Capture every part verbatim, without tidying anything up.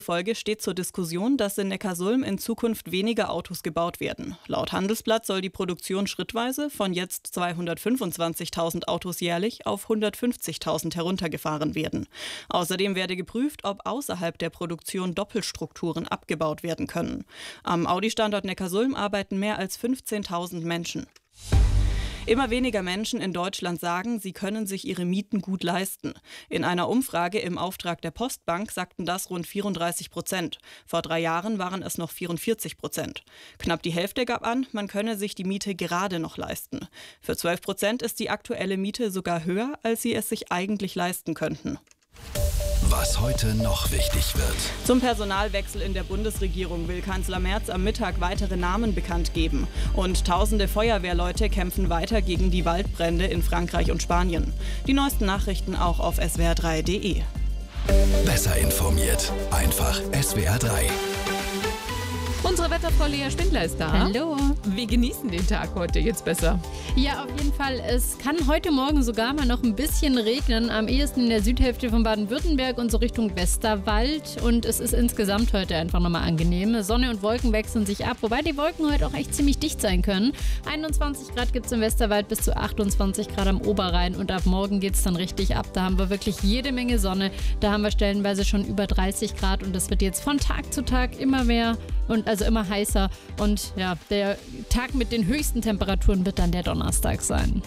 Folge steht zur Diskussion, dass in Neckarsulm in Zukunft weniger Autos gebaut werden. Laut Handelsblatt soll die Produktion schrittweise von jetzt zweihundertfünfundzwanzigtausend Autos jährlich auf hundertfünfzigtausend heruntergefahren werden. Außerdem werde geprüft, ob außerhalb der Produktion Doppelstrukturen abgebaut werden können. Am Audi-Standort Neckarsulm arbeiten mehr als fünfzehntausend Menschen. Immer weniger Menschen in Deutschland sagen, sie können sich ihre Mieten gut leisten. In einer Umfrage im Auftrag der Postbank sagten das rund vierunddreißig Prozent. Vor drei Jahren waren es noch vierundvierzig Prozent. Knapp die Hälfte gab an, man könne sich die Miete gerade noch leisten. Für zwölf Prozent ist die aktuelle Miete sogar höher, als sie es sich eigentlich leisten könnten. Was heute noch wichtig wird. Zum Personalwechsel in der Bundesregierung will Kanzler Merz am Mittag weitere Namen bekannt geben. Und tausende Feuerwehrleute kämpfen weiter gegen die Waldbrände in Frankreich und Spanien. Die neuesten Nachrichten auch auf S W R drei Punkt de. Besser informiert. Einfach S W R drei. Unsere Wetterfrau Lea Spindler ist da. Hallo. Wir genießen den Tag heute jetzt besser. Ja, auf jeden Fall. Es kann heute Morgen sogar mal noch ein bisschen regnen. Am ehesten in der Südhälfte von Baden-Württemberg und so Richtung Westerwald. Und es ist insgesamt heute einfach nochmal angenehm. Sonne und Wolken wechseln sich ab, wobei die Wolken heute auch echt ziemlich dicht sein können. einundzwanzig Grad gibt es im Westerwald, bis zu achtundzwanzig Grad am Oberrhein. Und ab morgen geht es dann richtig ab. Da haben wir wirklich jede Menge Sonne. Da haben wir stellenweise schon über dreißig Grad. Und das wird jetzt von Tag zu Tag immer mehr und also immer heißer. Und ja, der Tag mit den höchsten Temperaturen wird dann der Donnerstag sein.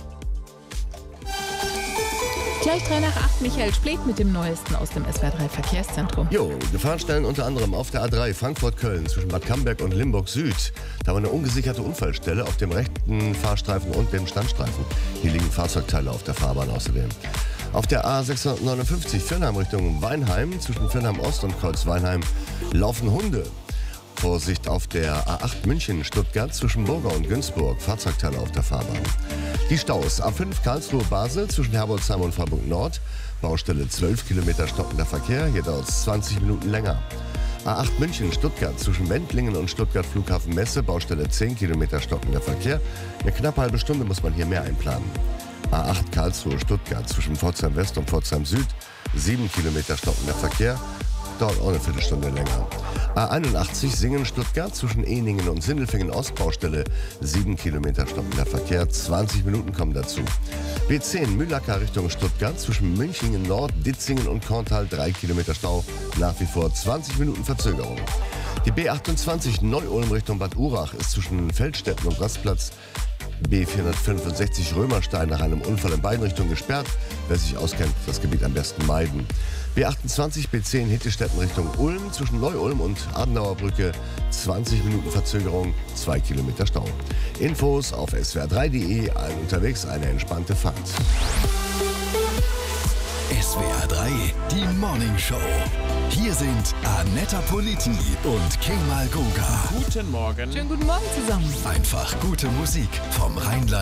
Gleich drei nach acht, Michael Splet mit dem Neuesten aus dem S W R drei Verkehrszentrum. Jo, Gefahrenstellen unter anderem auf der A drei Frankfurt-Köln zwischen Bad Camberg und Limburg Süd. Da war eine ungesicherte Unfallstelle auf dem rechten Fahrstreifen und dem Standstreifen. Hier liegen Fahrzeugteile auf der Fahrbahn außerdem. Auf der A sechshundertneunundfünfzig Firnheim Richtung Weinheim zwischen Firnheim Ost und Kreuz Weinheim laufen Hunde. Vorsicht auf der A acht München-Stuttgart zwischen Burger und Günzburg. Fahrzeugteile auf der Fahrbahn. Die Staus. A fünf Karlsruhe-Basel zwischen Herbolzheim und Freiburg Nord. Baustelle zwölf Kilometer stockender Verkehr. Hier dauert es zwanzig Minuten länger. A acht München-Stuttgart zwischen Wendlingen und Stuttgart Flughafen Messe. Baustelle zehn Kilometer stockender Verkehr. Eine knappe halbe Stunde muss man hier mehr einplanen. A acht Karlsruhe-Stuttgart zwischen Pforzheim West und Pforzheim Süd. sieben Kilometer stockender Verkehr. Dauert auch eine Viertelstunde länger. A einundachtzig Singen-Stuttgart zwischen Ehningen und Sindelfingen Ostbaustelle. sieben Kilometer stockender Verkehr, zwanzig Minuten kommen dazu. B zehn Mühlacker Richtung Stuttgart zwischen Münchingen Nord, Ditzingen und Korntal. drei Kilometer Stau, nach wie vor zwanzig Minuten Verzögerung. Die B achtundzwanzig Neu-Ulm Richtung Bad Urach ist zwischen Feldstetten und Rastplatz B vierhundertfünfundsechzig Römerstein nach einem Unfall in beiden Richtungen gesperrt. Wer sich auskennt, das Gebiet am besten meiden. B achtundzwanzig B zehn Hittestetten Richtung Ulm zwischen Neu-Ulm und Adenauer Brücke. zwanzig Minuten Verzögerung, zwei Kilometer Stau. Infos auf S W R drei Punkt de. Allen unterwegs eine entspannte Fahrt. S W R drei, die Morning Show. Hier sind Annetta Politi und Kemal Goga. Guten Morgen. Schönen guten Morgen zusammen. Einfach gute Musik vom Rheinland